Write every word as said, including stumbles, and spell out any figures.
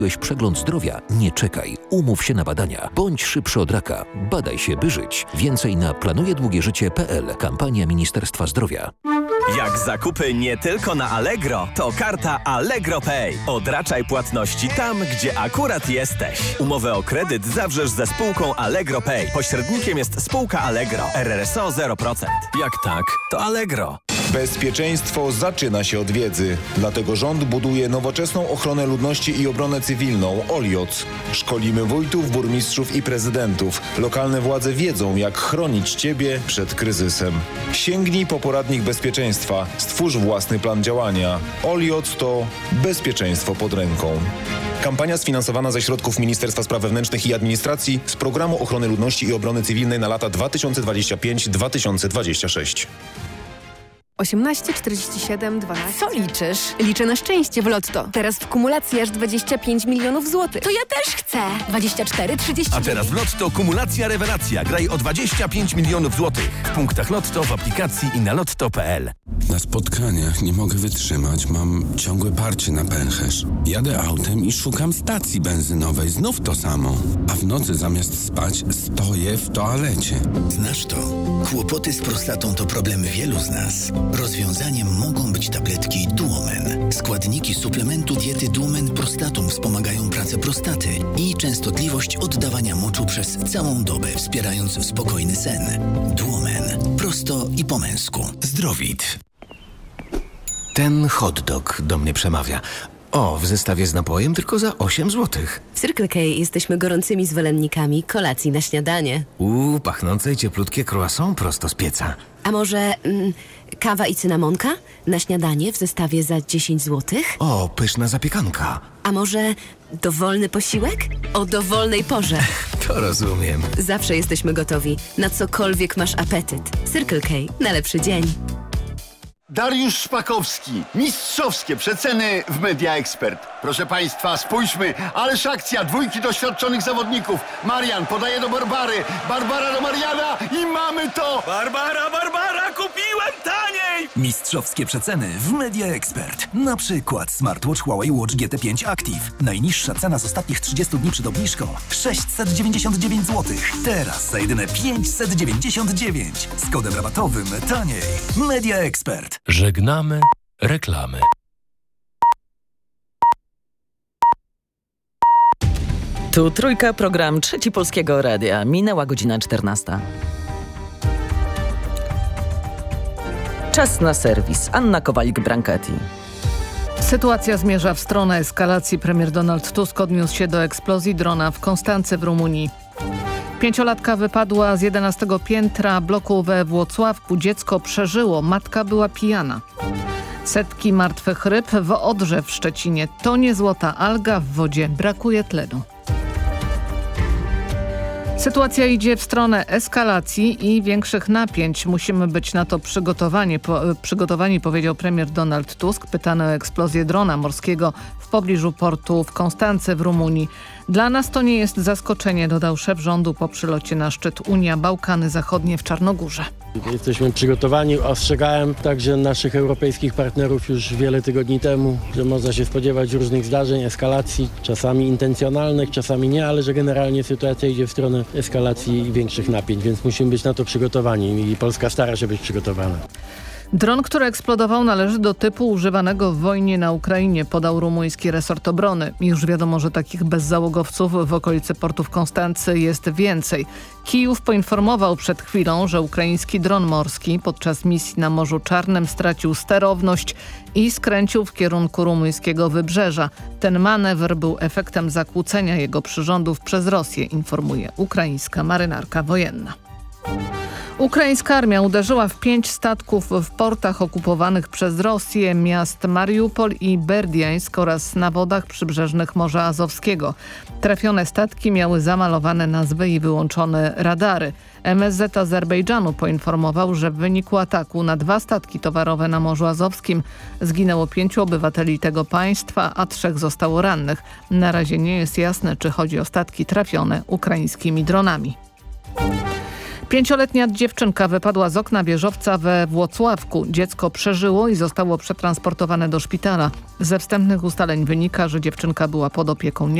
Przegląd zdrowia? Nie czekaj. Umów się na badania. Bądź szybszy od raka. Badaj się, by żyć. Więcej na planuje długie życie kropka p l. Kampania Ministerstwa Zdrowia. Jak zakupy nie tylko na Allegro, to karta Allegro Pay. Odraczaj płatności tam, gdzie akurat jesteś. Umowę o kredyt zawrzesz ze spółką Allegro Pay. Pośrednikiem jest spółka Allegro. R R S O zero procent. Jak tak, to Allegro. Bezpieczeństwo zaczyna się od wiedzy. Dlatego rząd buduje nowoczesną ochronę ludności i obronę cywilną O L I O C. Szkolimy wójtów, burmistrzów i prezydentów. Lokalne władze wiedzą, jak chronić Ciebie przed kryzysem. Sięgnij po poradnik bezpieczeństwa. Stwórz własny plan działania. O L I O C to bezpieczeństwo pod ręką. Kampania sfinansowana ze środków Ministerstwa Spraw Wewnętrznych i Administracji z Programu Ochrony Ludności i Obrony Cywilnej na lata dwa tysiące dwudziesty piąty do dwa tysiące dwudziestego szóstego. osiemnaście, czterdzieści siedem, dwanaście. Co liczysz? Liczę na szczęście w Lotto. Teraz w kumulacji aż dwadzieścia pięć milionów złotych. To ja też chcę. dwadzieścia cztery, trzydzieści A teraz w Lotto kumulacja rewelacja. Graj o dwadzieścia pięć milionów złotych. W punktach Lotto, w aplikacji i na lotto kropka p l. Na spotkaniach nie mogę wytrzymać. Mam ciągłe parcie na pęcherz. Jadę autem i szukam stacji benzynowej. Znów to samo. A w nocy zamiast spać stoję w toalecie. Znasz to? Kłopoty z prostatą to problem wielu z nas. Rozwiązaniem mogą być tabletki Duomen. Składniki suplementu diety Duomen Prostatum wspomagają pracę prostaty i częstotliwość oddawania moczu przez całą dobę, wspierając spokojny sen. Duomen. Prosto i po męsku. Zdrowit. Ten hot dog do mnie przemawia. O, w zestawie z napojem tylko za osiem złotych. W Circle K jesteśmy gorącymi zwolennikami kolacji na śniadanie. Uuu, pachnące i cieplutkie croissant prosto z pieca. A może mm, kawa i cynamonka na śniadanie w zestawie za dziesięć złotych? O, pyszna zapiekanka. A może dowolny posiłek? O dowolnej porze. To rozumiem. Zawsze jesteśmy gotowi, na cokolwiek masz apetyt. Circle K. Na lepszy dzień. Dariusz Szpakowski. Mistrzowskie przeceny w Media Expert. Proszę Państwa, spójrzmy. Ależ akcja, dwójki doświadczonych zawodników. Marian podaje do Barbary. Barbara do Mariana i mamy to! Barbara, Barbara, kupiłem taniej! Mistrzowskie przeceny w Media Expert. Na przykład smartwatch Huawei Watch G T pięć Active. Najniższa cena z ostatnich trzydziestu dni przed obniżką sześćset dziewięćdziesiąt dziewięć złotych. Teraz za jedyne pięćset dziewięćdziesiąt dziewięć. Z kodem rabatowym taniej. Media Expert. Żegnamy reklamy. Tu Trójka, program Trzeci Polskiego Radia. Minęła godzina czternasta. Czas na serwis. Anna Kowalik-Brankati. Sytuacja zmierza w stronę eskalacji. Premier Donald Tusk odniósł się do eksplozji drona w Konstance w Rumunii. Pięciolatka wypadła z jedenastego piętra bloku we Włocławku. Dziecko przeżyło, matka była pijana. Setki martwych ryb w Odrze w Szczecinie. To nie złota alga, w wodzie brakuje tlenu. Sytuacja idzie w stronę eskalacji i większych napięć. Musimy być na to przygotowani, po, przygotowani, powiedział premier Donald Tusk, pytany o eksplozję drona morskiego w pobliżu portu w Konstance w Rumunii. Dla nas to nie jest zaskoczenie, dodał szef rządu po przylocie na szczyt Unia Bałkany Zachodnie w Czarnogórze. Jesteśmy przygotowani. Ostrzegałem także naszych europejskich partnerów już wiele tygodni temu, że można się spodziewać różnych zdarzeń, eskalacji, czasami intencjonalnych, czasami nie, ale że generalnie sytuacja idzie w stronę eskalacji i większych napięć, więc musimy być na to przygotowani i Polska stara się być przygotowana. Dron, który eksplodował, należy do typu używanego w wojnie na Ukrainie, podał rumuński resort obrony. Już wiadomo, że takich bezzałogowców w okolicy portu w Konstancy jest więcej. Kijów poinformował przed chwilą, że ukraiński dron morski podczas misji na Morzu Czarnym stracił sterowność i skręcił w kierunku rumuńskiego wybrzeża. Ten manewr był efektem zakłócenia jego przyrządów przez Rosję, informuje ukraińska marynarka wojenna. Ukraińska armia uderzyła w pięć statków w portach okupowanych przez Rosję miast Mariupol i Berdiańsk oraz na wodach przybrzeżnych Morza Azowskiego. Trafione statki miały zamalowane nazwy i wyłączone radary. M S Z Azerbejdżanu poinformował, że w wyniku ataku na dwa statki towarowe na Morzu Azowskim zginęło pięciu obywateli tego państwa, a trzech zostało rannych. Na razie nie jest jasne, czy chodzi o statki trafione ukraińskimi dronami. Pięcioletnia dziewczynka wypadła z okna wieżowca we Włocławku. Dziecko przeżyło i zostało przetransportowane do szpitala. Ze wstępnych ustaleń wynika, że dziewczynka była pod opieką